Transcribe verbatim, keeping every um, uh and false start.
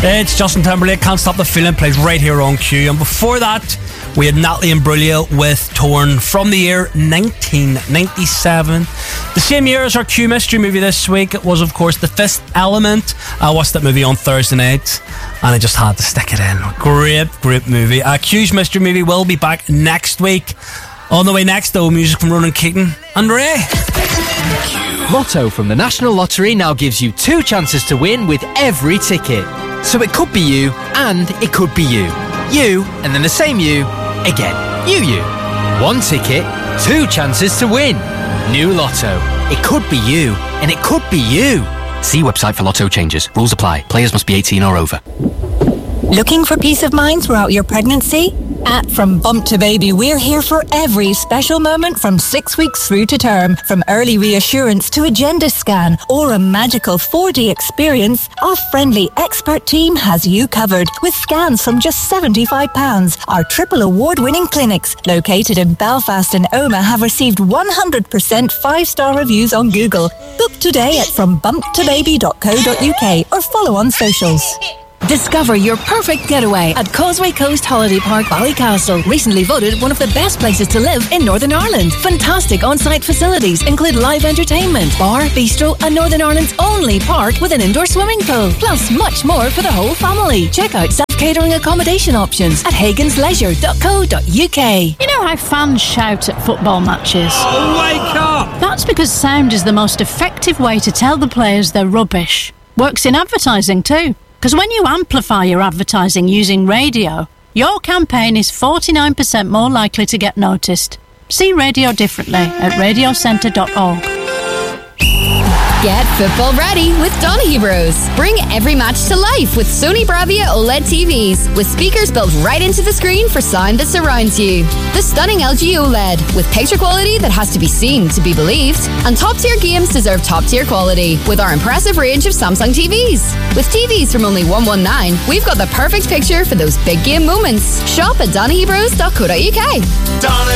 It's Justin Timberlake, Can't Stop the Feeling, plays right here on Q. And before that, we had Natalie Imbruglia with Torn from the year nineteen ninety-seven. The same year as our Q mystery movie this week, it was, of course, The Fifth Element. I watched that movie on Thursday night, and I just had to stick it in. Great, great movie. Uh, Q's mystery movie will be back next week. On the way next, though, music from Ronan Keating and Ray. Lotto from the National Lottery now gives you two chances to win with every ticket. So it could be you, and it could be you. You, and then the same you, again. You, you. One ticket, two chances to win. New Lotto. It could be you, and it could be you. See website for Lotto changes. Rules apply. Players must be eighteen or over. Looking for peace of mind throughout your pregnancy? At From Bump to Baby, we're here for every special moment from six weeks through to term. From early reassurance to a gender scan or a magical four D experience, our friendly expert team has you covered with scans from just seventy-five pounds. Our triple award-winning clinics, located in Belfast and Omagh, have received one hundred percent five-star reviews on Google. Book today at from bump to baby dot co dot uk or follow on socials. Discover your perfect getaway at Causeway Coast Holiday Park, Ballycastle. Recently voted one of the best places to live in Northern Ireland. Fantastic on-site facilities include live entertainment, bar, bistro, and Northern Ireland's only park with an indoor swimming pool. Plus much more for the whole family. Check out self-catering accommodation options at hagans leisure dot co dot uk. You know how fans shout at football matches? Oh, wake up! That's because sound is the most effective way to tell the players they're rubbish. Works in advertising too. Because when you amplify your advertising using radio, your campaign is forty-nine percent more likely to get noticed. See radio differently at radio centre dot org. Get football ready with Donaghy Bros. Bring every match to life with Sony Bravia OLED T Vs with speakers built right into the screen for sound that surrounds you. The stunning L G OLED with picture quality that has to be seen to be believed. And top-tier games deserve top-tier quality with our impressive range of Samsung T Vs. With T Vs from only one hundred nineteen, we've got the perfect picture for those big game moments. Shop at donaghy bros dot co dot uk.